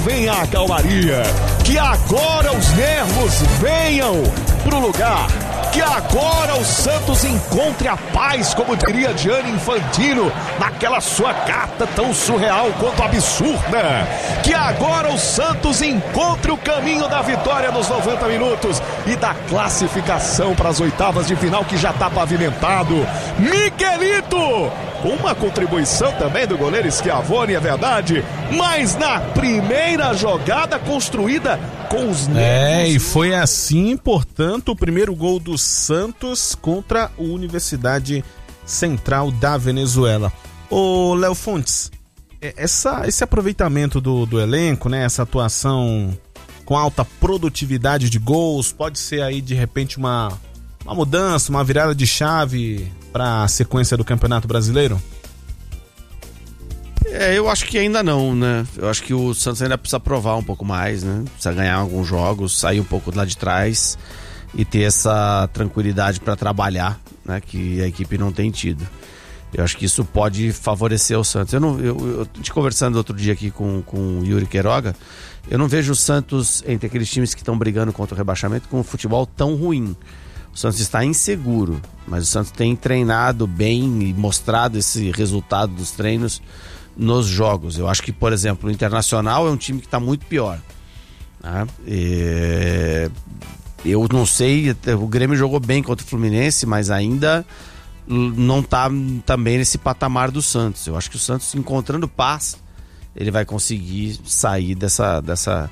venha a calmaria, que agora os nervos venham pro lugar, que agora o Santos encontre a paz, como diria Gianni Infantino, naquela sua carta tão surreal quanto absurda, que agora o Santos encontre o caminho da vitória nos 90 minutos e da classificação para as oitavas de final, que já está pavimentado. Miguelito, uma contribuição também do goleiro Schiavone, é verdade, mas na primeira jogada construída com os nervos. E foi assim, portanto, o primeiro gol do Santos contra a Universidade Central da Venezuela. Ô, Léo Fontes, esse aproveitamento do elenco, né, essa atuação com alta produtividade de gols, pode ser aí de repente uma mudança, uma virada de chave para a sequência do Campeonato Brasileiro? Eu acho que ainda não, né? Eu acho que o Santos ainda precisa provar um pouco mais, né? Precisa ganhar alguns jogos, sair um pouco lá de trás e ter essa tranquilidade para trabalhar, né? Que a equipe não tem tido. Eu acho que isso pode favorecer o Santos. Eu te conversando outro dia aqui com o Yuri Queiroga, eu não vejo o Santos, entre aqueles times que estão brigando contra o rebaixamento, com um futebol tão ruim. O Santos está inseguro, mas o Santos tem treinado bem e mostrado esse resultado dos treinos nos jogos. Eu acho que, por exemplo, o Internacional é um time que está muito pior, né? Eu não sei, o Grêmio jogou bem contra o Fluminense, mas ainda não está também nesse patamar do Santos. Eu acho que o Santos, encontrando paz, ele vai conseguir sair desse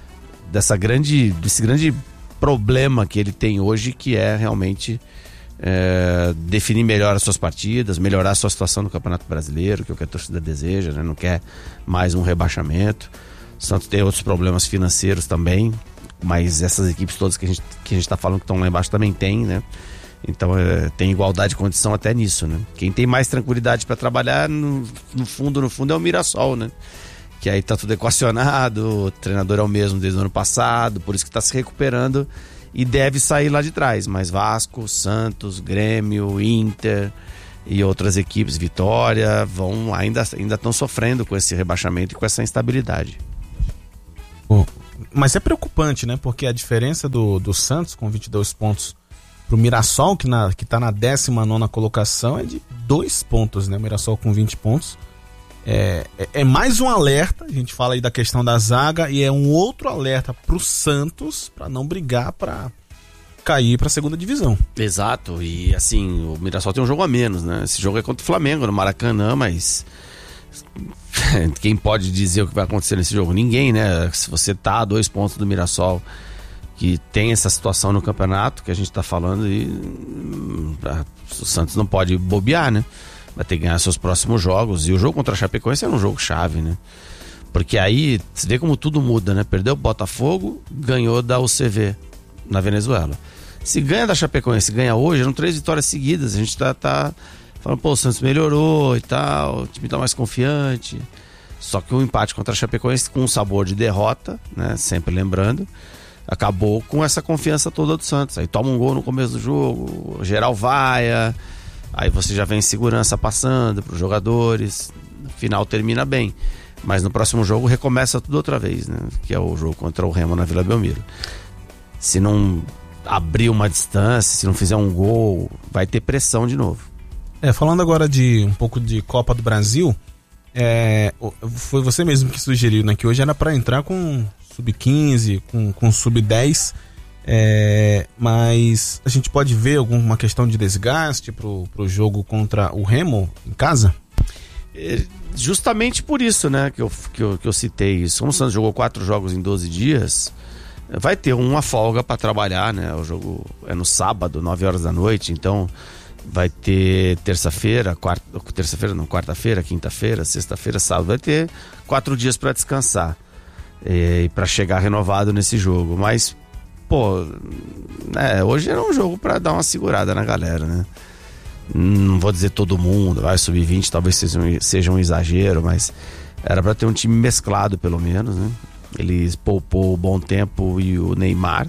grande problema que ele tem hoje, que é realmente definir melhor as suas partidas, melhorar a sua situação no Campeonato Brasileiro, que é o que a torcida deseja, né? Não quer mais um rebaixamento. O Santos tem outros problemas financeiros também, mas essas equipes todas que a gente está falando que estão lá embaixo também tem, né? Então tem igualdade de condição até nisso, né? Quem tem mais tranquilidade para trabalhar, no fundo é o Mirassol, né? Que aí tá tudo equacionado, o treinador é o mesmo desde o ano passado, por isso que tá se recuperando e deve sair lá de trás. Mas Vasco, Santos, Grêmio, Inter e outras equipes, Vitória, ainda estão sofrendo com esse rebaixamento e com essa instabilidade. Mas é preocupante, né? Porque a diferença do Santos com 22 pontos pro Mirassol, que tá na 19ª colocação, é de 2 pontos, né? O Mirassol com 20 pontos. É mais um alerta, a gente fala aí da questão da zaga, e é um outro alerta pro Santos para não brigar para cair para a segunda divisão. Exato, e assim, o Mirassol tem um jogo a menos, né? Esse jogo é contra o Flamengo no Maracanã, mas quem pode dizer o que vai acontecer nesse jogo? Ninguém, né? Se você tá a 2 pontos do Mirassol, que tem essa situação no campeonato que a gente tá falando, e o Santos não pode bobear, né? Vai ter que ganhar seus próximos jogos. E o jogo contra a Chapecoense é um jogo chave, né? Porque aí você vê como tudo muda, né? Perdeu o Botafogo, ganhou da UCV na Venezuela. Se ganha da Chapecoense, ganha hoje, eram 3 vitórias seguidas. A gente tá falando, pô, o Santos melhorou e tal, o time tá mais confiante. Só que o empate contra a Chapecoense, com um sabor de derrota, né? Sempre lembrando, acabou com essa confiança toda do Santos. Aí toma um gol no começo do jogo, geral vaia. Aí você já vem em segurança passando para os jogadores, no final termina bem. Mas no próximo jogo recomeça tudo outra vez, né? Que é o jogo contra o Remo na Vila Belmiro. Se não abrir uma distância, se não fizer um gol, vai ter pressão de novo. Falando agora de um pouco de Copa do Brasil, foi você mesmo que sugeriu, né? Que hoje era para entrar com sub-15, com sub-10. Mas a gente pode ver alguma questão de desgaste pro jogo contra o Remo em casa? Justamente por isso, né, que eu citei isso. Como o Santos jogou 4 jogos em 12 dias, vai ter uma folga para trabalhar, né? O jogo é no sábado, 9 horas da noite, então vai ter quarta-feira, quinta-feira, sexta-feira, sábado, vai ter 4 dias para descansar e para chegar renovado nesse jogo. Mas hoje era um jogo pra dar uma segurada na galera, né? Não vou dizer todo mundo, vai sub-20, talvez seja um exagero, mas era pra ter um time mesclado pelo menos, né? Eles poupou o Bom Tempo e o Neymar,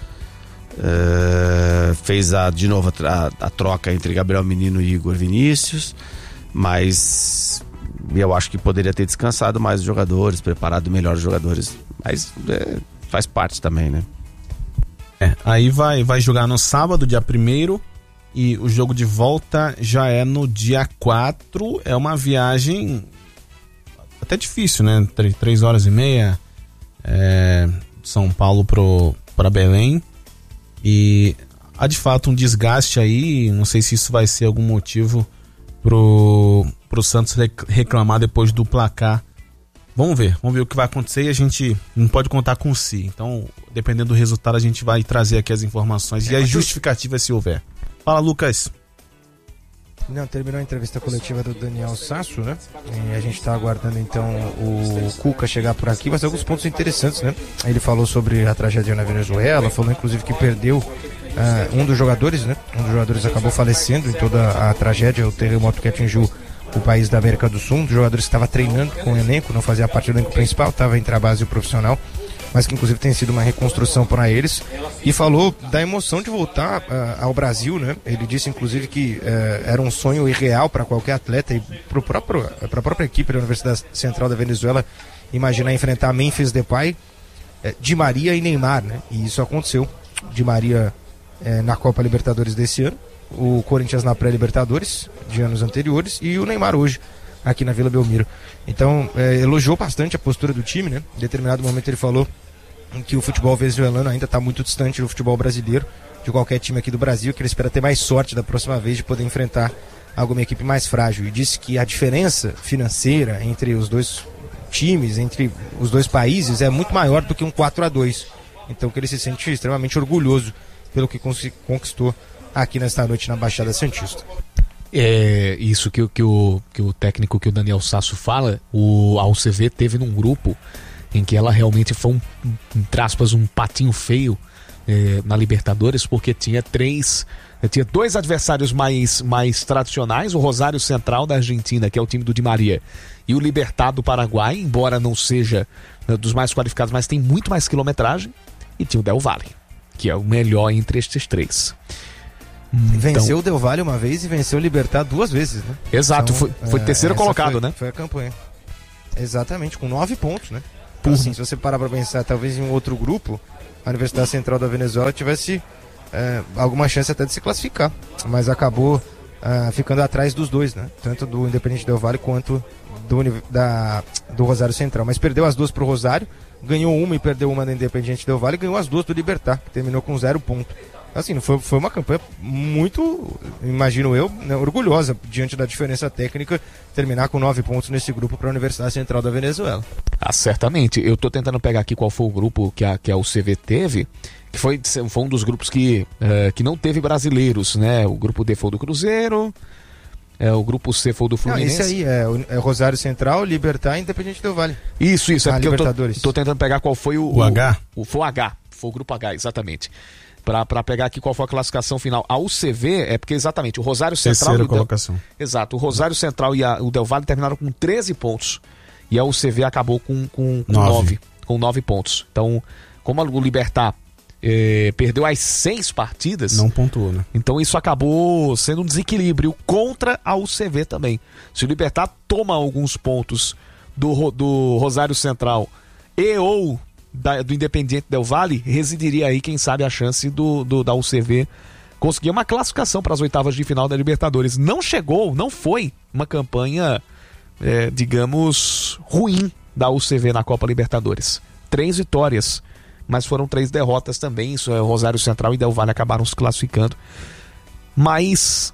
fez de novo a troca entre Gabriel Menino e Igor Vinícius, mas eu acho que poderia ter descansado mais os jogadores, preparado melhor os jogadores, mas faz parte também, né? Aí vai jogar no sábado, dia 1º, e o jogo de volta já é no dia 4. É uma viagem até difícil, né? 3 horas e meia, de São Paulo para Belém. E há de fato um desgaste aí. Não sei se isso vai ser algum motivo pro Santos reclamar depois do placar. Vamos ver o que vai acontecer, e a gente não pode contar com si. Então, dependendo do resultado, a gente vai trazer aqui as informações e as justificativas, se houver. Fala, Lucas. Não, terminou a entrevista coletiva do Daniel Sasso, né? E a gente está aguardando então o Cuca chegar por aqui. Mas alguns pontos interessantes, né? Ele falou sobre a tragédia na Venezuela, falou inclusive que perdeu um dos jogadores, né? Um dos jogadores acabou falecendo em toda a tragédia, o terremoto que atingiu o país da América do Sul. Um dos jogadores que estava treinando com o elenco, não fazia parte do elenco principal, estava entre a base e o profissional, mas que inclusive tem sido uma reconstrução para eles. E falou da emoção de voltar ao Brasil, né? Ele disse inclusive que era um sonho irreal para qualquer atleta e para a própria equipe da Universidade Central da Venezuela imaginar enfrentar Memphis Depay, Di Maria e Neymar, né? E isso aconteceu. Di Maria na Copa Libertadores desse ano, o Corinthians na pré-Libertadores de anos anteriores e o Neymar hoje aqui na Vila Belmiro. Então elogiou bastante a postura do time, né? Em determinado momento ele falou que o futebol venezuelano ainda está muito distante do futebol brasileiro, de qualquer time aqui do Brasil, que ele espera ter mais sorte da próxima vez de poder enfrentar alguma equipe mais frágil. E disse que a diferença financeira entre os dois times, entre os dois países, é muito maior do que um 4-2. Então que ele se sente extremamente orgulhoso pelo que conquistou aqui nesta noite na Baixada Santista. É isso que o técnico, que o Daniel Sasso fala. A UCV teve num grupo em que ela realmente foi entre aspas, um patinho feio na Libertadores, porque tinha dois adversários mais tradicionais: o Rosário Central da Argentina, que é o time do Di Maria, e o Libertad do Paraguai, embora não seja dos mais qualificados, mas tem muito mais quilometragem, e tinha o Del Valle, que é o melhor entre estes três. Venceu o Del Valle uma vez e venceu o Libertad 2 vezes, né? Exato, então, foi terceiro colocado, né? Foi a campanha. Exatamente, com 9 pontos, né? Então, assim, se você parar para pensar, talvez em um outro grupo, a Universidade Central da Venezuela tivesse alguma chance até de se classificar, mas acabou ficando atrás dos dois, né? Tanto do Independiente Del Valle quanto do Rosário Central. Mas perdeu as duas pro Rosário, ganhou uma e perdeu uma do Independiente Del Valle, e ganhou as duas do Libertad, que terminou com 0 ponto. Assim, foi uma campanha muito, imagino eu, né, orgulhosa diante da diferença técnica, terminar com 9 pontos nesse grupo para a Universidade Central da Venezuela. Certamente. Eu estou tentando pegar aqui qual foi o grupo que a UCV teve, que foi um dos grupos que não teve brasileiros, né? O grupo D foi do Cruzeiro, o grupo C foi do Fluminense. Esse aí é Rosário Central, Libertad e Independiente Del Valle. Isso, é porque eu tô tentando pegar qual foi o H. Foi o H, foi o grupo H, exatamente. Para pegar aqui qual foi a classificação final. A UCV é porque exatamente o Rosário Central... Terceira colocação. Exato, o Rosário Central e o Del Valle terminaram com 13 pontos. E a UCV acabou com 9 pontos. Então, como o Libertad perdeu as 6 partidas... Não pontuou, né? Então isso acabou sendo um desequilíbrio contra a UCV também. Se o Libertad toma alguns pontos do Rosário Central ou do Independiente Del Valle, residiria aí, quem sabe, a chance da UCV conseguir uma classificação para as oitavas de final da Libertadores. Não foi uma campanha, digamos, ruim da UCV na Copa Libertadores. 3 vitórias, mas foram 3 derrotas também. Isso é, Rosário Central e Del Valle acabaram se classificando. Mas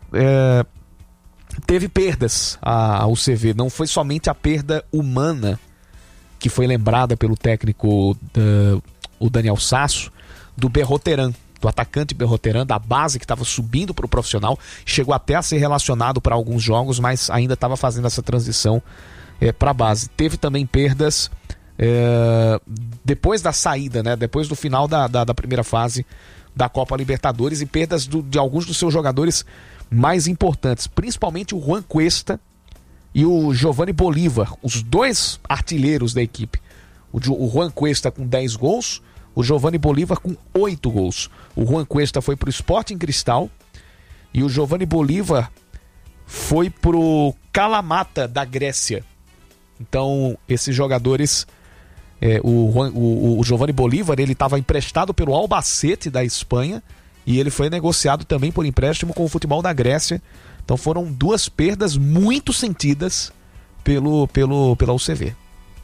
teve perdas a UCV. Não foi somente a perda humana que foi lembrada pelo técnico o Daniel Sasso, do Berroteran, do atacante Berroteran, da base que estava subindo para o profissional, chegou até a ser relacionado para alguns jogos, mas ainda estava fazendo essa transição para a base. Teve também perdas depois da saída, né, depois do final da primeira fase da Copa Libertadores, e perdas de alguns dos seus jogadores mais importantes, principalmente o Juan Cuesta e o Giovanni Bolívar, os 2 artilheiros da equipe. O Juan Cuesta com 10 gols, o Giovanni Bolívar com 8 gols. O Juan Cuesta foi para o Sporting Cristal e o Giovanni Bolívar foi pro Kalamata da Grécia. Então, esses jogadores, o Giovanni Bolívar, ele estava emprestado pelo Albacete da Espanha e ele foi negociado também por empréstimo com o futebol da Grécia. Então foram 2 perdas muito sentidas pela UCV.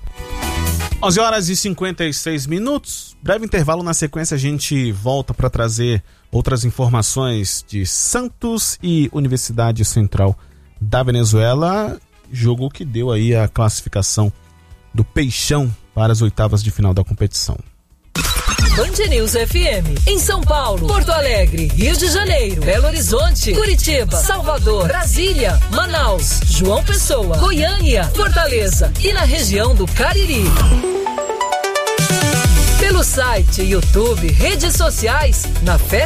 11h56. Breve intervalo, na sequência a gente volta para trazer outras informações de Santos e Universidade Central da Venezuela. Jogo que deu aí a classificação do Peixão para as oitavas de final da competição. Band News FM, em São Paulo, Porto Alegre, Rio de Janeiro, Belo Horizonte, Curitiba, Salvador, Brasília, Manaus, João Pessoa, Goiânia, Fortaleza e na região do Cariri. Pelo site, YouTube, redes sociais, na Festa